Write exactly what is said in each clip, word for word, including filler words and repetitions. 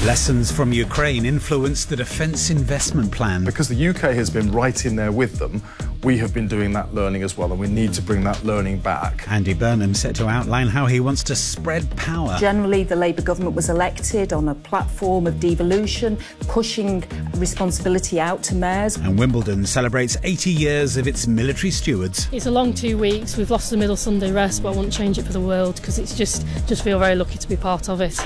Lessons from Ukraine influence the defence investment plan. Because the U K has been right in there with them, we have been doing that learning as well, and we need to bring that learning back. Andy Burnham set to outline how he wants to spread power. Generally, the Labour government was elected on a platform of devolution, pushing responsibility out to mayors. And Wimbledon celebrates eighty years of its military stewards. It's a long two weeks. We've lost the middle Sunday rest, but I wouldn't change it for the world because it's just, just feel very lucky to be part of it.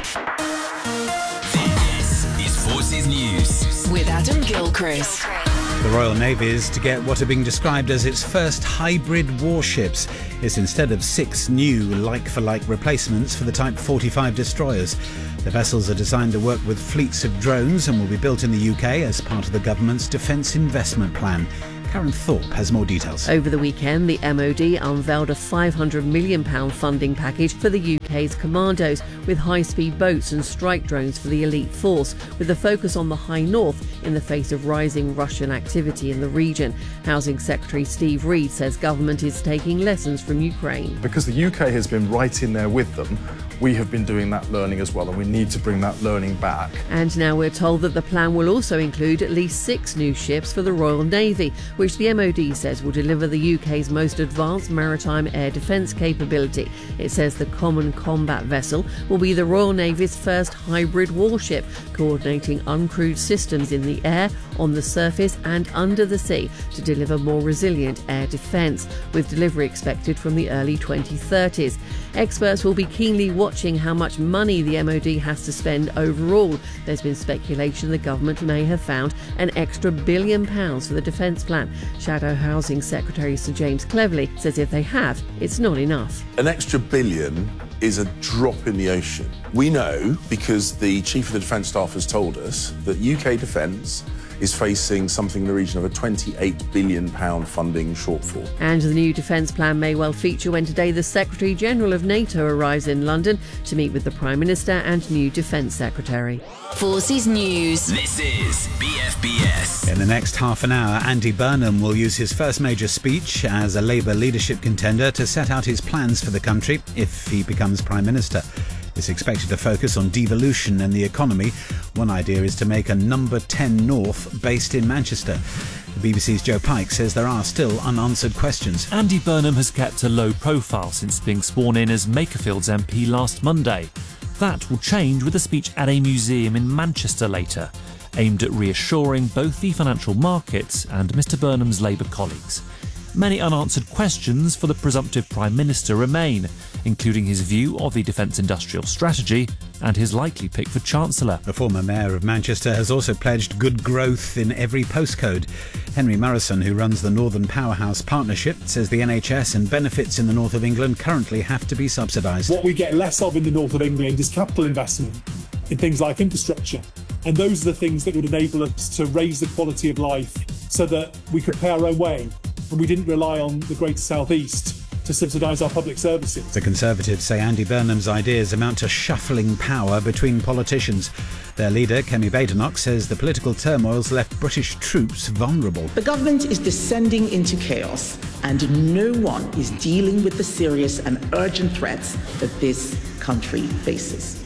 Forces News with Adam Gilchrist. The Royal Navy is to get what are being described as its first hybrid warships. It's instead of six new like-for-like replacements for the Type forty-five destroyers. The vessels are designed to work with fleets of drones and will be built in the U K as part of the government's defence investment plan. Karen Thorpe has more details. Over the weekend, the M O D unveiled a five hundred million pounds funding package for the U K's commandos, with high-speed boats and strike drones for the elite force, with a focus on the High North in the face of rising Russian activity in the region. Housing Secretary Steve Reed says government is taking lessons from Ukraine. Because the U K has been right in there with them, we have been doing that learning as well, and we need to bring that learning back. And now we're told that the plan will also include at least six new ships for the Royal Navy, which the M O D says will deliver the U K's most advanced maritime air defence capability. It says the Common Combat Vessel will be the Royal Navy's first hybrid warship, coordinating uncrewed systems in the air, on the surface and under the sea to deliver more resilient air defence, with delivery expected from the early twenty thirties. Experts will be keenly watching how much money the M O D has to spend overall. There's been speculation the government may have found an extra billion pounds for the defence plan. Shadow Housing Secretary Sir James Cleverly says if they have, it's not enough. An extra billion is a drop in the ocean. We know, because the Chief of the Defence Staff has told us, that U K Defence is facing something in the region of a twenty-eight billion pounds funding shortfall. And the new defence plan may well feature when today the Secretary-General of NATO arrives in London to meet with the Prime Minister and new Defence Secretary. Forces News. This is B F B S. In the next half an hour, Andy Burnham will use his first major speech as a Labour leadership contender to set out his plans for the country if he becomes Prime Minister. It's expected to focus on devolution and the economy. One idea is to make a number ten North based in Manchester. The B B C's Joe Pike says there are still unanswered questions. Andy Burnham has kept a low profile since being sworn in as Makerfield's M P last Monday. That will change with a speech at a museum in Manchester later, aimed at reassuring both the financial markets and Mr Burnham's Labour colleagues. Many unanswered questions for the presumptive Prime Minister remain, including his view of the defence industrial strategy and his likely pick for Chancellor. The former Mayor of Manchester has also pledged good growth in every postcode. Henry Morrison, who runs the Northern Powerhouse Partnership, says the N H S and benefits in the north of England currently have to be subsidised. What we get less of in the north of England is capital investment in things like infrastructure. And those are the things that would enable us to raise the quality of life so that we could pay our own way and we didn't rely on the Greater South East to subsidise our public services. The Conservatives say Andy Burnham's ideas amount to shuffling power between politicians. Their leader, Kemi Badenoch, says the political turmoil's left British troops vulnerable. The government is descending into chaos, and no one is dealing with the serious and urgent threats that this country faces.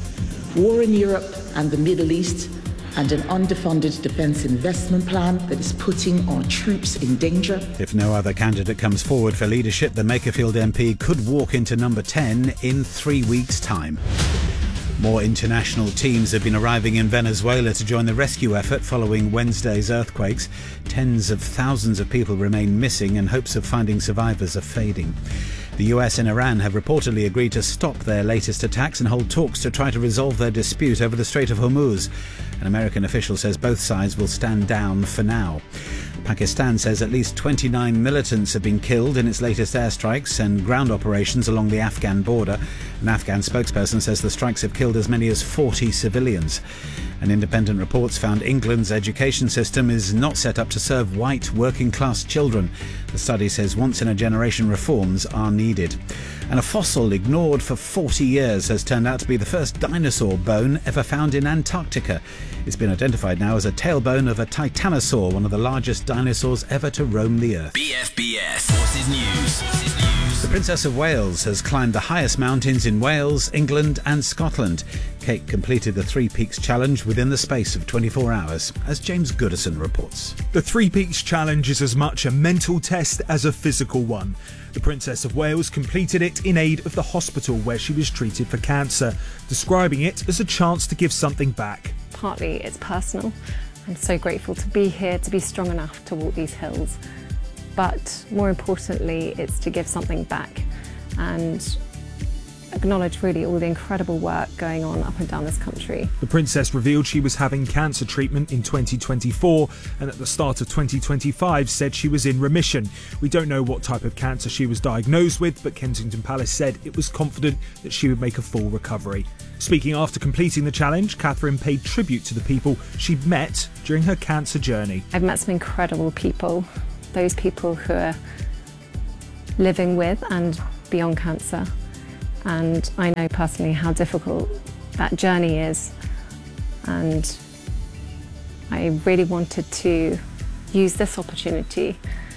War in Europe and the Middle East, and an underfunded defence investment plan that is putting our troops in danger. If no other candidate comes forward for leadership, the Makerfield M P could walk into number ten in three weeks' time. More international teams have been arriving in Venezuela to join the rescue effort following Wednesday's earthquakes. Tens of thousands of people remain missing and hopes of finding survivors are fading. The U S and Iran have reportedly agreed to stop their latest attacks and hold talks to try to resolve their dispute over the Strait of Hormuz. An American official says both sides will stand down for now. Pakistan says at least twenty-nine militants have been killed in its latest airstrikes and ground operations along the Afghan border. An Afghan spokesperson says the strikes have killed as many as forty civilians. And independent reports found England's education system is not set up to serve white working-class children. The study says once-in-a-generation reforms are needed. And a fossil ignored for forty years has turned out to be the first dinosaur bone ever found in Antarctica. It's been identified now as a tailbone of a titanosaur, one of the largest dinosaurs ever to roam the Earth. B F B S Forces News. Forces News. The Princess of Wales has climbed the highest mountains in Wales, England and Scotland. Kate completed the Three Peaks Challenge within the space of twenty-four hours, as James Goodison reports. The Three Peaks Challenge is as much a mental test as a physical one. The Princess of Wales completed it in aid of the hospital where she was treated for cancer, describing it as a chance to give something back. Partly it's personal. I'm so grateful to be here, to be strong enough to walk these hills. But more importantly, it's to give something back and acknowledge really all the incredible work going on up and down this country. The Princess revealed she was having cancer treatment in twenty twenty-four and at the start of twenty twenty-five said she was in remission. We don't know what type of cancer she was diagnosed with, but Kensington Palace said it was confident that she would make a full recovery. Speaking after completing the challenge, Catherine paid tribute to the people she'd met during her cancer journey. I've met some incredible people, those people who are living with and beyond cancer. And I know personally how difficult that journey is. And I really wanted to use this opportunity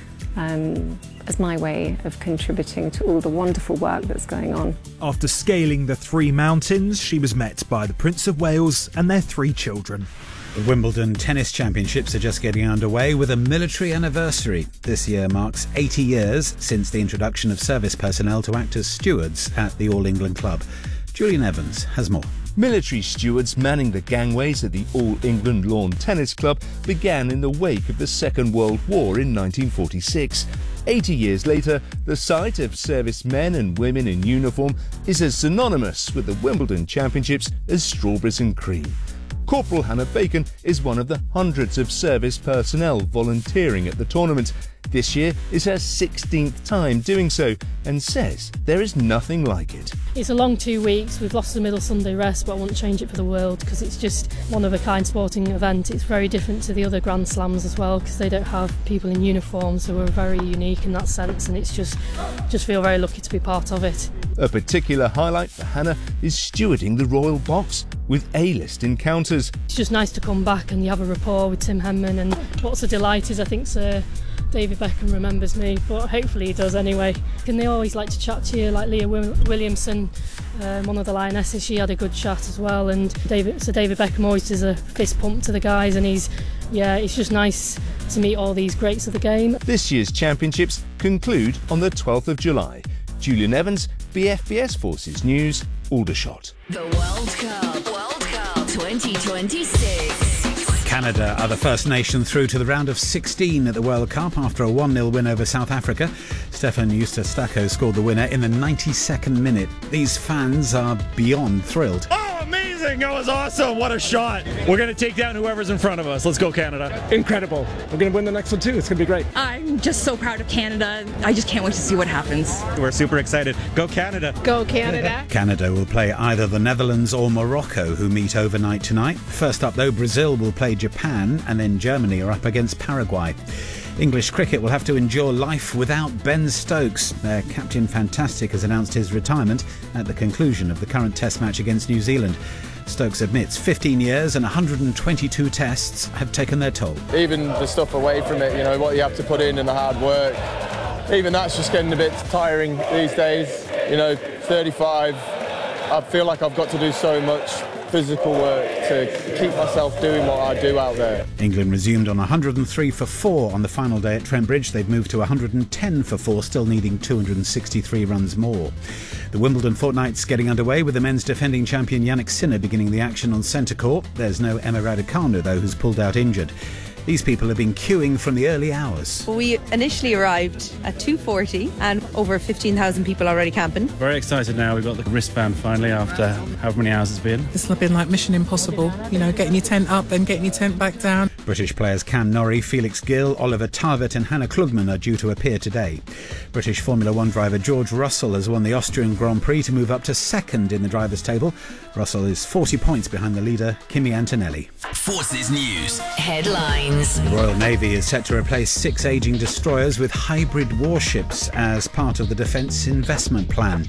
um, as my way of contributing to all the wonderful work that's going on. After scaling the three mountains, she was met by the Prince of Wales and their three children. The Wimbledon Tennis Championships are just getting underway with a military anniversary. This year marks eighty years since the introduction of service personnel to act as stewards at the All England Club. Julian Evans has more. Military stewards manning the gangways at the All England Lawn Tennis Club began in the wake of the Second World War in nineteen forty-six. eighty years later, the sight of servicemen and women in uniform is as synonymous with the Wimbledon Championships as strawberries and cream. Corporal Hannah Bacon is one of the hundreds of service personnel volunteering at the tournament. This year is her sixteenth time doing so and says there is nothing like it. It's a long two weeks. We've lost the middle Sunday rest, but I wouldn't change it for the world because it's just one of a kind sporting event. It's very different to the other Grand Slams as well because they don't have people in uniform, so we're very unique in that sense, and it's just just feel very lucky to be part of it. A particular highlight for Hannah is stewarding the Royal Box with A-list encounters. It's just nice to come back and you have a rapport with Tim Henman, and what's a delight is I think Sir David Beckham remembers me, but hopefully he does anyway. And they always like to chat to you, like Leah Williamson, um, one of the Lionesses, she had a good chat as well, and David, Sir David Beckham always does a fist pump to the guys, and he's, yeah, it's just nice to meet all these greats of the game. This year's championships conclude on the twelfth of July. Julian Evans, B F B S Forces News, Aldershot. The World Cup, World Cup twenty twenty-six. Canada are the first nation through to the round of sixteen at the World Cup after a one nil win over South Africa. Stefan Eustachio scored the winner in the ninety-second minute. These fans are beyond thrilled. Oh, amazing! That was awesome! What a shot! We're going to take down whoever's in front of us. Let's go, Canada. Incredible. We're going to win the next one too. It's going to be great. I'm just so proud of Canada. I just can't wait to see what happens. We're super excited. Go, Canada. Go, Canada. Canada will play either the Netherlands or Morocco, who meet overnight tonight. First up, though, Brazil will play Japan, and then Germany are up against Paraguay. English cricket will have to endure life without Ben Stokes. Their Captain Fantastic has announced his retirement at the conclusion of the current Test match against New Zealand. Stokes admits fifteen years and one hundred twenty-two tests have taken their toll. Even the stuff away from it, you know, what you have to put in and the hard work, even that's just getting a bit tiring these days. You know, thirty-five, I feel like I've got to do so much physical work to keep myself doing what I do out there. England resumed on one hundred three for four on the final day at Trent Bridge. They've moved to one hundred ten for four, still needing two hundred sixty-three runs more. The Wimbledon fortnight's getting underway with the men's defending champion Yannick Sinner beginning the action on centre court. There's no Emma Raducanu, though, who's pulled out injured. These people have been queuing from the early hours. We initially arrived at two forty and over fifteen thousand people already camping. Very excited now. We've got the wristband finally after however many hours it's been. It's been like Mission Impossible, you know, getting your tent up, then getting your tent back down. British players Cam Norrie, Felix Gill, Oliver Tarvett and Hannah Klugman are due to appear today. British Formula One driver George Russell has won the Austrian Grand Prix to move up to second in the drivers' table. Russell is forty points behind the leader, Kimi Antonelli. Forces News. Headlines. The Royal Navy is set to replace six ageing destroyers with hybrid warships as part of the Defence Investment Plan.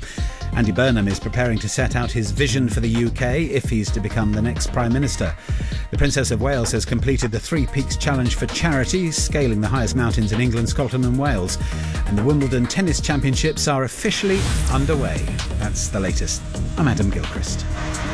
Andy Burnham is preparing to set out his vision for the U K if he's to become the next Prime Minister. The Princess of Wales has completed the Three Peaks Challenge for charity, scaling the highest mountains in England, Scotland and Wales. And the Wimbledon Tennis Championships are officially underway. That's the latest. I'm Adam Gilchrist.